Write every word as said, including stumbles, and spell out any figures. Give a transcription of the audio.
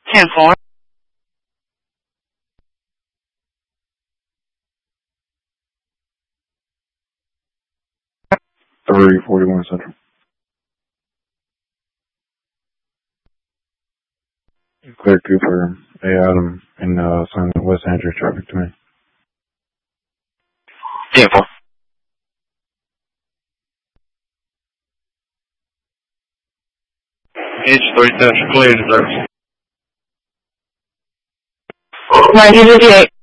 ten four. three forty-one Central. Clear Cooper, A. Adam, and uh, sign West Andrew traffic to me. ten four. H three Central, clear to service. nineteen fifty-eight.